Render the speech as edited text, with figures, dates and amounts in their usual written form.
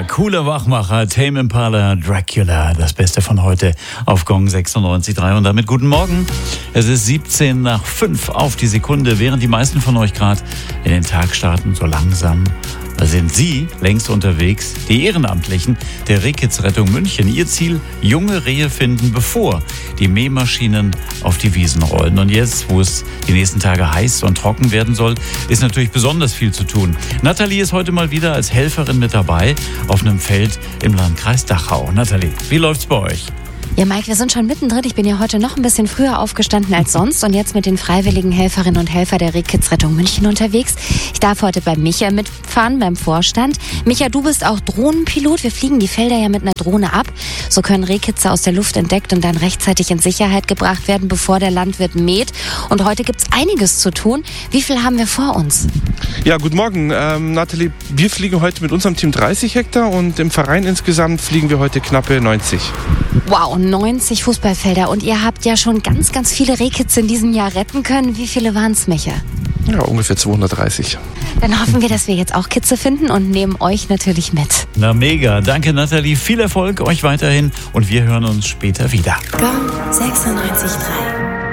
cooler Wachmacher, Tame Impala, Dracula, das Beste von heute auf Gong 96.3 und damit guten Morgen. Es ist 17 nach 5 auf die Sekunde, während die meisten von euch gerade in den Tag starten, so langsam. Da sind Sie längst unterwegs, die Ehrenamtlichen der Rehkitzrettung München. Ihr Ziel, junge Rehe finden, bevor die Mähmaschinen auf die Wiesen rollen. Und jetzt, wo es die nächsten Tage heiß und trocken werden soll, ist natürlich besonders viel zu tun. Nathalie ist heute mal wieder als Helferin mit dabei auf einem Feld im Landkreis Dachau. Nathalie, wie läuft's bei euch? Ja, Mike, wir sind schon mittendrin. Ich bin ja heute noch ein bisschen früher aufgestanden als sonst und jetzt mit den freiwilligen Helferinnen und Helfern der Rehkitzrettung München unterwegs. Ich darf heute bei Micha mitfahren, beim Vorstand. Micha, du bist auch Drohnenpilot. Wir fliegen die Felder ja mit einer Drohne ab. So können Rehkitze aus der Luft entdeckt und dann rechtzeitig in Sicherheit gebracht werden, bevor der Landwirt mäht. Und heute gibt's einiges zu tun. Wie viel haben wir vor uns? Ja, guten Morgen, Nathalie. Wir fliegen heute mit unserem Team 30 Hektar und im Verein insgesamt fliegen wir heute knappe 90. Wow, 90 Fußballfelder. Und ihr habt ja schon ganz, ganz viele Rehkitze in diesem Jahr retten können. Wie viele waren's, Micha? Ja, ungefähr 230. Dann hoffen wir, dass wir jetzt auch Kitze finden und nehmen euch natürlich mit. Na mega, danke Nathalie, viel Erfolg euch weiterhin und wir hören uns später wieder. Gong 96.3